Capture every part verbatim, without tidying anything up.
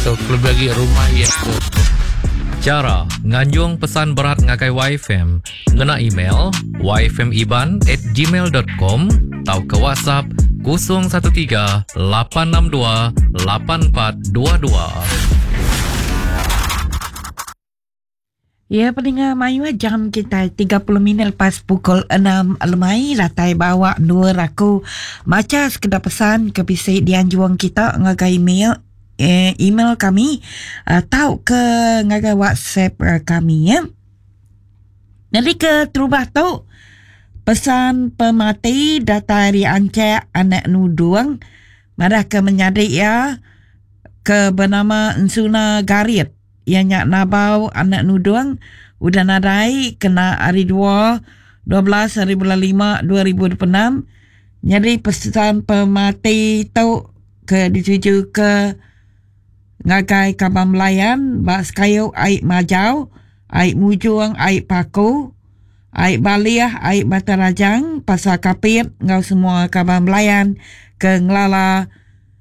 atau lebih lagi rumah yang cara nganjung pesan berat ngagai Y F M ngena email y f m iban at gmail dot com atau ke WhatsApp kosong satu tiga lapan enam dua lapan empat dua dua. Ya, pendengar Mayu, jam kita tiga puluh minit lepas pukul enam lemai. Ratai bawa dua raku baca sekedar pesan ke bisik dianjuang kita ngagai email eh, email kami atau ke ngagai WhatsApp uh, kami ya. Jadi ke terubah tu pesan pemati data dari ancak anak nuduang marah ke menyadik ya ke bernama Nsuna Garit yang nyak nabau anak nuduang udah nadai kena hari dua dua belas hari bulan lima dua ribu dua puluh enam. Jadi pesan pemati tu ke dituju ke ngagai Kampung Melayan bas kayu aik majau aik mujung aik paku aik baliah aik batarajang pasal kapit ngau semua Kampung Melayan ke ngelala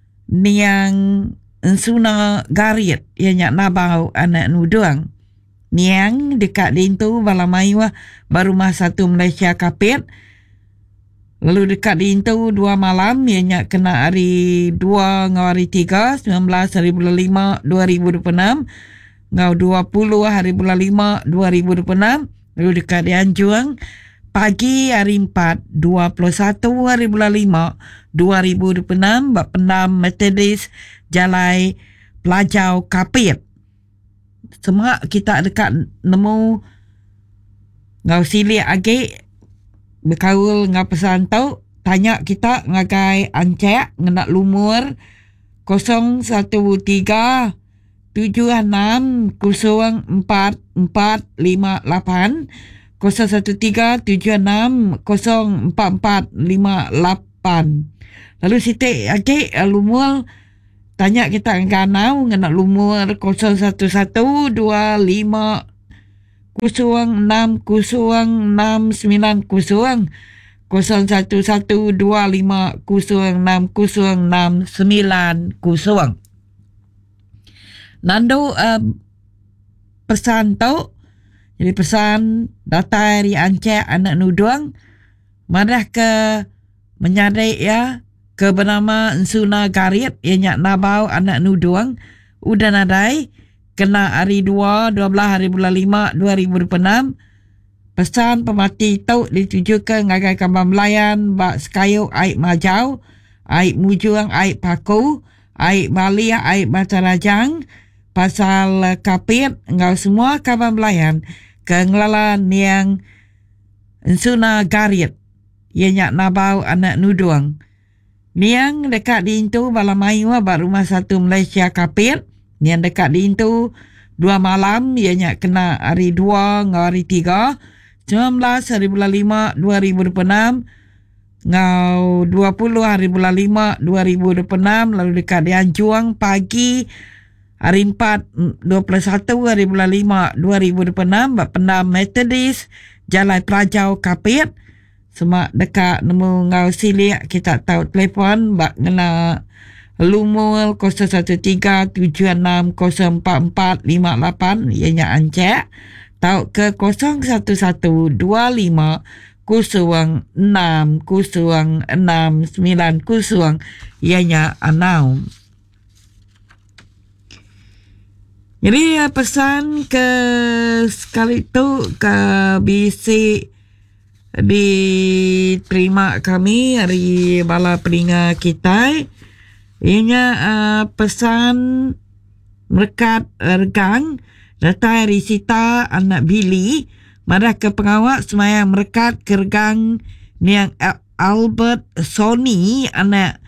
niang Nsuna Garit yang nyak nabau anak nuduang. Niang dekat dintu Balamayu baru masa satu Malaysia kapit. Lalu dekat dintu dua malam yang nyak kena hari dua ngau hari tiga sembilan belas hari bulan lima dua ribu dua puluh enam ngau dua puluh hari bulan lima dua ribu dua puluh enam. Lalu dekat Dianjuang pagi hari empat dua puluh satu hari bulan lima dua ribu dua puluh enam bak pendam Methodist Jalai Pelajau Kapit. Semua kita dekat nemu ngau silik agi berkaul ngau pesan tau tanya kita ngagai ancak ngenak lumur kosong satu tiga tujuh enam kosong empat empat lima lapan kosong satu tiga tujuh enam kosong empat empat lima lapan. Lalu sitik agi lumur tanya kita nganau ngenak lumur kosong satu satu dua lima kosong enam kosong enam sembilan kosong kosong satu satu dua lima kosong enam kosong enam sembilan kosong. Nando uh, pesan tau jadi pesan data dari ancak anak nuduang marah ke menyadik ya ke bernama Nsuna Garit yang nyak nabau anak nuduang udah nadai kena hari dua dua belas hari bulan lima dua ribu dua puluh enam. Pesan pemati tau dituju ke ngagai Kampung Melayan bak sekayu aik majau aik mujung aik paku aik baliah aik batarajang pasal kapit ngau semua Kampung Melayan ke ngelala niang Nsuna Garit yang nyak nabau anak nuduang. Niang dekat dintu Balamayu bak rumah satu Malaysia kapit. Niang dekat dintu dua malam ianya kena hari dua ngau hari tiga sembilan belas hari bulan lima dua ribu dua puluh enam ngau dua puluh hari bulan lima dua ribu dua puluh enam. Lalu dekat Dianjuang pagi hari empat dua puluh satu hari bulan lima dua ribu dua puluh enam bak pendam Methodist Jalai Pelajau Kapit. Semak dekat nemu ngau silik kita tahu telefon bak ngena lumur kosong satu tiga tujuh enam kosong empat empat lima lapan ianya ancak tahu ke kosong satu satu dua lima kosong enam kosong enam sembilan kosong ianya anau. Jadi pesan ke sekali tu ke bisik diterima kami hari bala peninga kita. Ianya uh, pesan merekat regang data risita anak Billy marah ke pengawal semayang merekat ke regang niang Albert Sony anak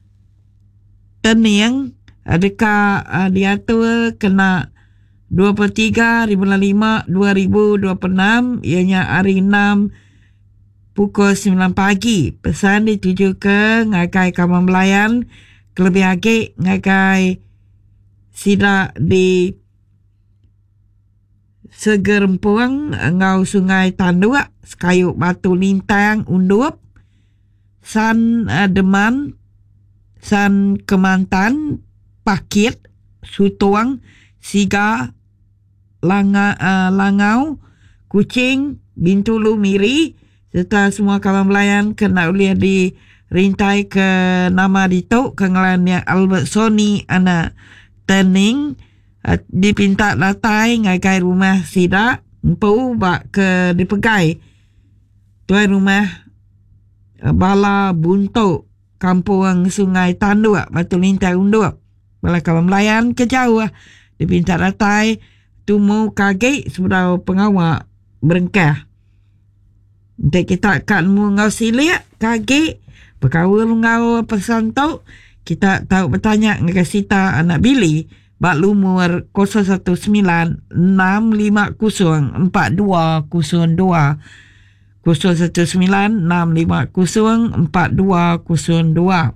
Teniang adakah uh, dia tu kena dua puluh tiga hari bulan lima dua ribu dua puluh enam ianya hari enam pukul sembilan pagi. Pesan dituju ke ngagai Kampung Melayan kelebih lagi ngagai sida di Segerempuang ngau Sungai Tandua Sekayu Batu Lintang Undup San uh, Deman San Kemantan Pakit Sutuang, Siga, Langa, uh, Langau, Kuching, Bintulu, Miri serta semua kawan belayan kena boleh dirintai ke nama ditok kengalan yang Albert Sony anak Tening uh, dipinta latai ngagai rumah Sida empu bak ke dipegai tuai rumah uh, Bala Buntuk Kampung Sungai Tanduk Batu Lintai Unduk bala kawan belayan ke jauh dipinta latai tumu kagei sebelah pengawak berengkah. Untuk kita kat mu ngau silik kagei berkawal ngau pesan tau kita tahu bertanya dengan Sita anak Billy bak lumur kosong satu sembilan enam lima kosong empat dua kosong dua kosong satu sembilan enam lima kosong empat dua kosong dua.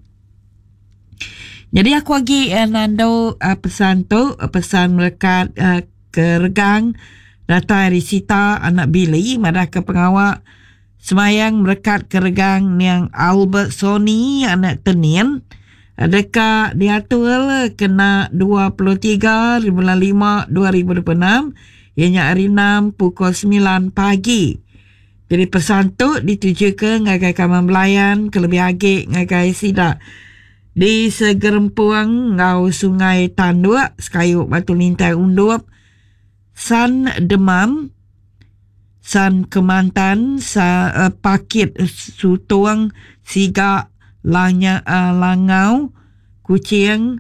Jadi aku lagi uh, nando uh, pesan tu uh, pesan melekat uh, ke Regang data dari Sita anak Billy madah ke pengawak semayang merekat ke Regang yang Albert Sony anak Tenin adakah diatur kena dua puluh tiga bulan lima dua ribu dua puluh enam ianya hari enam pukul sembilan pagi. Jadi pesan tu dituju ke ngagai kaman belayan kelebih agik ngagai Sida di segerempuang ngau Sungai Tanduk sekayuk Batu Lintai Undup San Demam, San Kemantan, Sa, uh, Pakit Sutuang, Siga Lanya, uh, Langau, Kuching,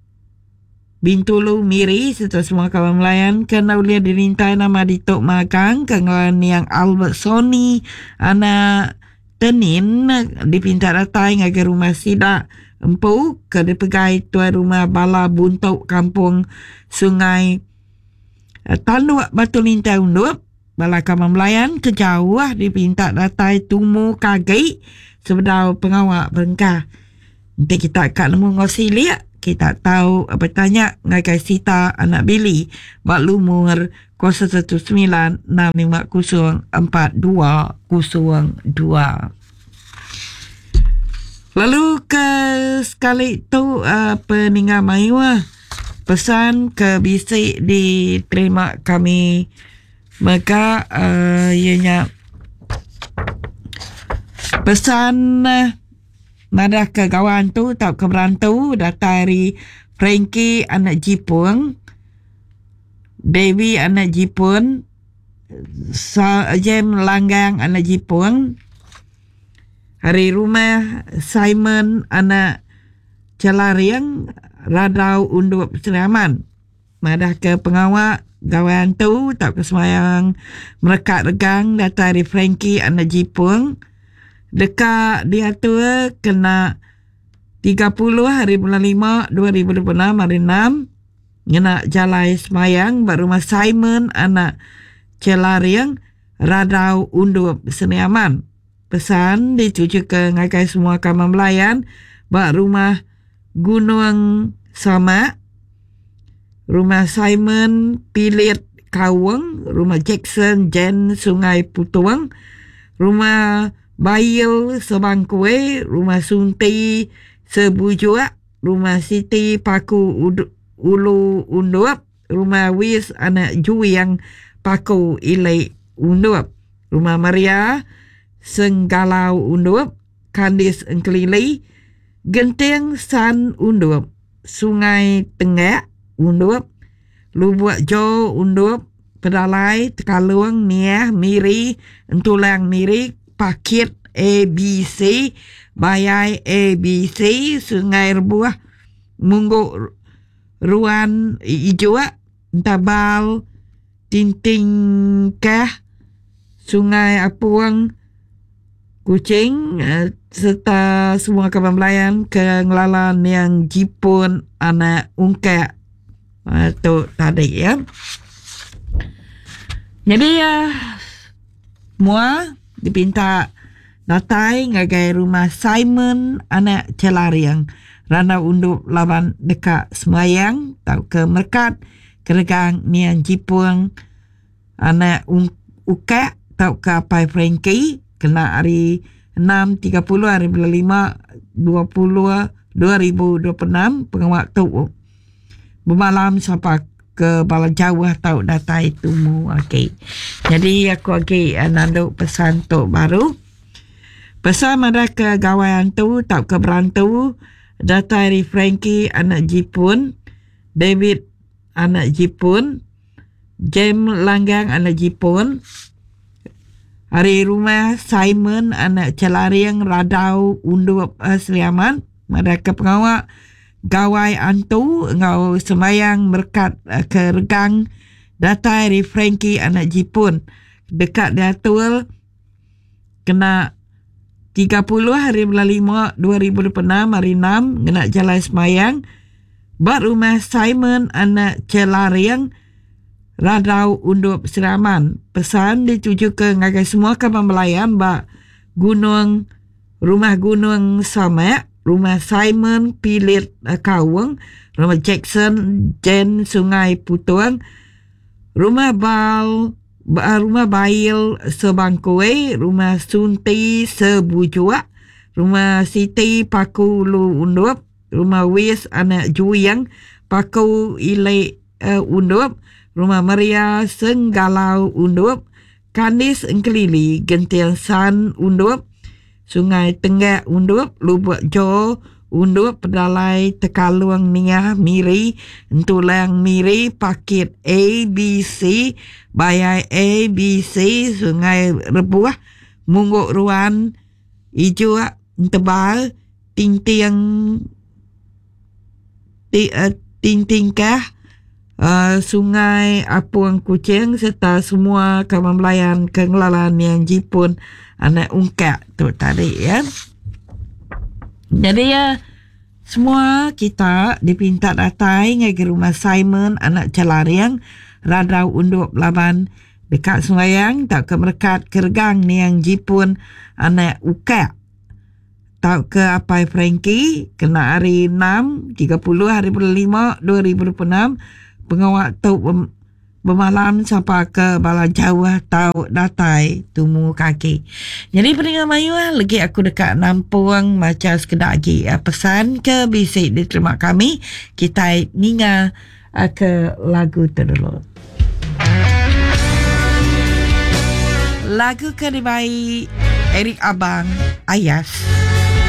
Bintulu, Miri serta semua kawan melayan kena boleh dirintai nama ditok magang kengalan yang Albert Sony anak Tenin dipinta ratai ngagai rumah Sida empu ke dipegai tuai rumah Bala Buntuk Kampung Sungai Tanduk Batu Lintai Unduk bala kaman melayan kejauh dipinta datai tumu kagei sebelah pengawak berengkah. Nanti kita akan nemu ngosilik kita tahu bertanya ngagai Sita anak Billy bak lumur kosong satu sembilan enam lima kosong empat dua kosong dua. Lalu ke sekali tu uh, peninggal Maiwa pesan ke bisik diterima kami maka uh, ianya pesan uh, madah ke kawan tu tak ke berantu data dari Frankie anak Jipun, Devi anak Jipun, Jem Langgang anak Jipun, hari rumah Simon anak Celariang Radau Undup Seriaman madah ke pengawak gawan tu tak kesemayang merekat Regang data dari Frankie anak Jipun dekat diatur kena tiga puluh hari bulan lima dua ribu dua puluh enam hari enam ngena jalai semayang bat rumah Simon anak Celariang Radau Undup Seriaman. Pesan dituju ke ngagai semua kaman belayan bak rumah Gunung Sama, rumah Simon Pilit Kawang, rumah Jackson Jen Sungai Putuang, rumah Bail Sebangkue, rumah Sunti Sebujua, rumah Siti Paku Ud- Ulu Undup, rumah Wis anak Juyang Paku Ilai Undup, rumah Maria Senggalau Undup, Kandis Engkelili, Genteng San Undup, Sungai Tengah Undup, Lubuk Jo Undup, Pedalai Tekalung Niah Miri Entulang Miri, Pakit A B C, Bayai A B C, Sungai Rebuah Mungguk Ruan Ijua, Tabal Tintingkah, Sungai Apuang Kuching uh, serta semua kawan belayan ke ngelalan yang Jipun anak Ungkak uh, tu tadi ya. Jadi ya uh, semua dipinta datai ngagai rumah Simon anak Celariang Rana Undup lawan dekat semayang tau ke merkat keregang nian Jipun anak Ungkak tau ke Pai Frankie kena hari enam tiga puluh hari bulan lima dua puluh dua ribu dua puluh enam pengawak tu bermalam sampai ke bala Jawa tau datai tumu. Okey. Jadi aku okey uh, nanduk pesan tok baru. Pesan ada ke gawaian tu tau ke berantu datai dari Frankie anak Jepun, David anak Jepun, James Langgang anak Jepun, hari rumah Simon anak Celariang Radau Undup uh, Seliaman. Mereka pengawak gawai antu ngau semayang berkat uh, ke regang datai dari Frankie anak Jepun dekat Datul kena tiga puluh hari bulan lima dua ribu dua puluh enam hari enam kena jalan semayang bat rumah Simon anak Celariang Radau Undup Seraman. Pesan dituju ke ngagai semua kapal Melayan ba gunung rumah gunung Samek, rumah Simon Pilit uh, Kawung, rumah Jackson Jen Sungai Putuang, rumah Bal ba, rumah Bail Sebangkue, rumah Sunti Sebujuak, rumah Siti Paku Lu Undup, rumah Wis anak Juyang Paku Ile uh, Undup, rumah Maria Senggalau Undup, Kanis Engkelili Gentian San Undup, Sungai Tenggak Undup, Lubuk Jo Undup, Pedalai Tekaluang Niah Miri, Entulang Miri, Pakit A B C, Bayai A B C, Sungai Rebuah, Mungguk Ruan, Ijo Tebal, Ting-ting uh, Ting-tingkah, uh, Sungai Apuang Kucing serta semua kawan melayan kengelalan yang Jepun anak ungkap tu tadi ya. Jadi ya semua kita dipinta datai ke rumah Simon anak Celariang Radau Undup Laban dekat Sungai tak ke merkat kergang ni yang Jepun anak ungkap tau ke apa Frankie kena hari enam tiga puluh hari bulan lima dua ribu dua puluh enam pengawak tu bermalam sampai ke bala Jawa tau datai tumu kaki. Jadi pendengar Mayu lagi aku dekat Nampung macam sekedar lagi pesan ke bisik diterima kami kita ninga ke lagu terdulu. Lagu ke dibai Eric Abang Ayas.